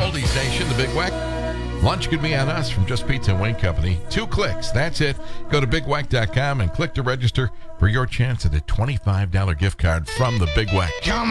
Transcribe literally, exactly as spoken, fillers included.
Oldies Nation, the Big Wack. Lunch could be on us from Just Pizza and Wing Company. Two clicks, that's it. Go to big wack dot com and click to register for your chance at a twenty-five dollars gift card from the Big Wack. Come